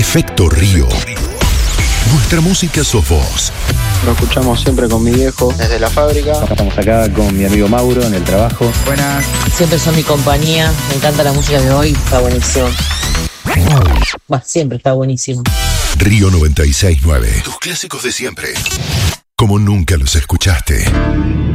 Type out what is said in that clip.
Efecto Río. Nuestra música sos vos. Lo escuchamos siempre con mi viejo desde la fábrica. Estamos acá con mi amigo Mauro en el trabajo. Buenas. Siempre son mi compañía. Me encanta la música de hoy. Está buenísimo. Bueno, siempre está buenísimo. Río 96.9. Tus clásicos de siempre. Como nunca los escuchaste.